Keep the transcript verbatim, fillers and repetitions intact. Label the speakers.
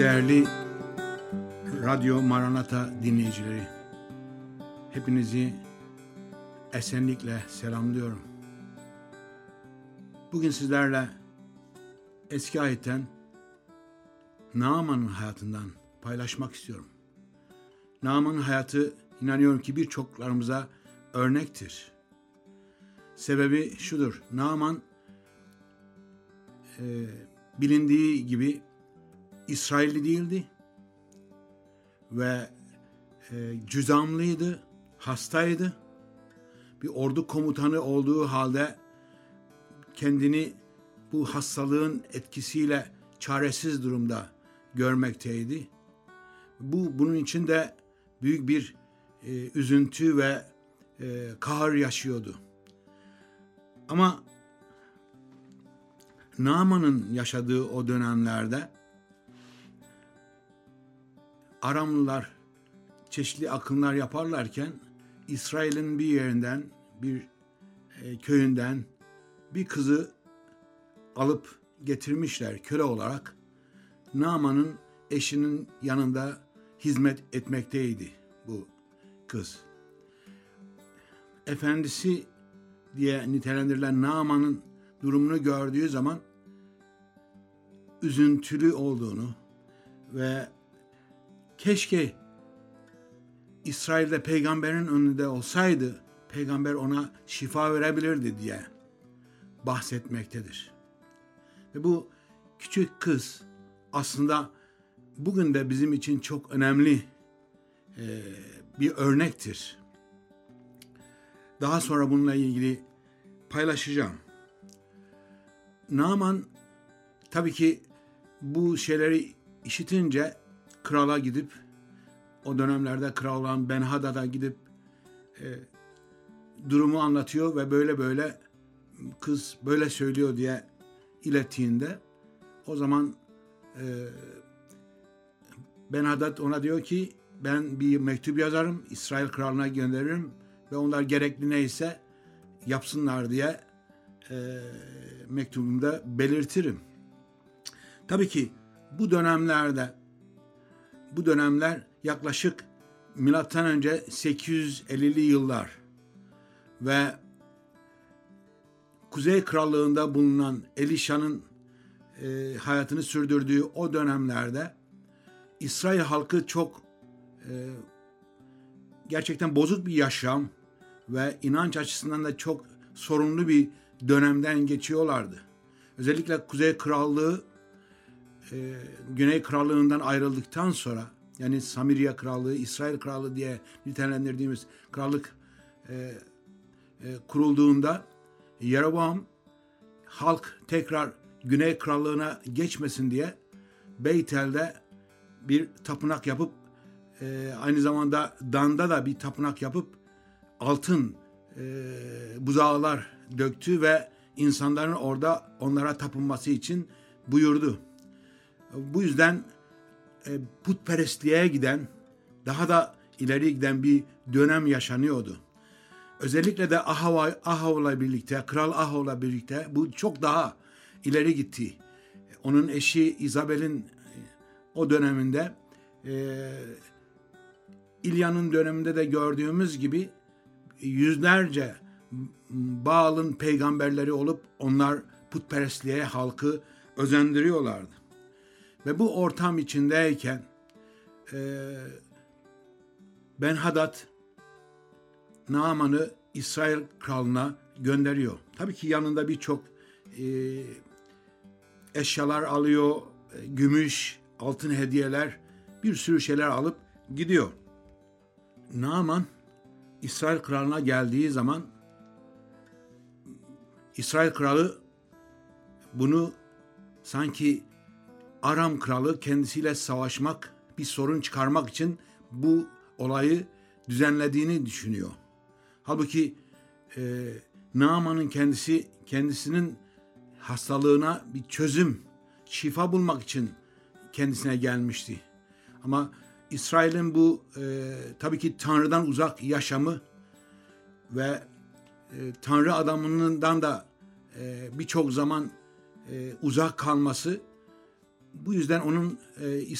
Speaker 1: Değerli Radyo Maranata dinleyicileri, hepinizi esenlikle selamlıyorum. Bugün sizlerle eski ayetten Naaman'ın hayatından paylaşmak istiyorum. Naaman'ın hayatı inanıyorum ki birçoklarımıza örnektir. Sebebi şudur: Naaman e, bilindiği gibi İsrailli değildi ve e, cüzamlıydı, hastaydı. Bir ordu komutanı olduğu halde kendini bu hastalığın etkisiyle çaresiz durumda görmekteydi. Bu bunun için de büyük bir e, üzüntü ve e, kahır yaşıyordu. Ama Naaman'ın yaşadığı o dönemlerde Aramlılar çeşitli akımlar yaparlarken İsrail'in bir yerinden, bir e, köyünden bir kızı alıp getirmişler köle olarak. Naaman'ın eşinin yanında hizmet etmekteydi bu kız. Efendisi diye nitelendirilen Naaman'ın durumunu gördüğü zaman üzüntülü olduğunu ve keşke İsrail'de peygamberin önünde olsaydı, peygamber ona şifa verebilirdi diye bahsetmektedir. Ve bu küçük kız aslında bugün de bizim için çok önemli e, bir örnektir. Daha sonra bununla ilgili paylaşacağım. Naaman tabii ki bu şeyleri işitince krala gidip, o dönemlerde kral olan Ben-Hadad'a gidip e, durumu anlatıyor ve böyle böyle kız böyle söylüyor diye ilettiğinde o zaman e, Ben-Hadad ona diyor ki ben bir mektup yazarım, İsrail kralına gönderirim ve onlar gerekli neyse yapsınlar diye e, mektubumda belirtirim. Tabii ki bu dönemlerde Bu dönemler yaklaşık milattan önce sekiz yüz ellili yıllar ve Kuzey Krallığı'nda bulunan Elişa'nın e, hayatını sürdürdüğü o dönemlerde İsrail halkı çok e, gerçekten bozuk bir yaşam ve inanç açısından da çok sorunlu bir dönemden geçiyorlardı. Özellikle Kuzey Krallığı Ee, Güney Krallığı'ndan ayrıldıktan sonra, yani Samiriya Krallığı, İsrail Krallığı diye nitelendirdiğimiz krallık e, e, kurulduğunda Yeroboam halk tekrar Güney Krallığı'na geçmesin diye Beytel'de bir tapınak yapıp e, aynı zamanda Dan'da da bir tapınak yapıp altın e, buzağılar döktü ve insanların orada onlara tapınması için buyurdu. Bu yüzden e, putperestliğe giden, daha da ileri giden bir dönem yaşanıyordu. Özellikle de Ahav, Ahav'la birlikte, Kral Ahav'la birlikte bu çok daha ileri gitti. Onun eşi İzabel'in o döneminde, e, İlya'nın döneminde de gördüğümüz gibi yüzlerce Baal'ın peygamberleri olup onlar putperestliğe halkı özendiriyorlardı. Ve bu ortam içindeyken e, Ben-Hadad Naaman'ı İsrail kralına gönderiyor. Tabii ki yanında birçok e, eşyalar alıyor, e, gümüş, altın hediyeler, bir sürü şeyler alıp gidiyor. Naaman İsrail kralına geldiği zaman İsrail kralı bunu sanki Aram kralı kendisiyle savaşmak, bir sorun çıkarmak için bu olayı düzenlediğini düşünüyor. Halbuki e, Naaman'ın kendisi kendisinin hastalığına bir çözüm, şifa bulmak için kendisine gelmişti. Ama İsrail'in bu e, tabii ki Tanrı'dan uzak yaşamı ve e, Tanrı adamından da e, birçok zaman e, uzak kalması, bu yüzden onun e,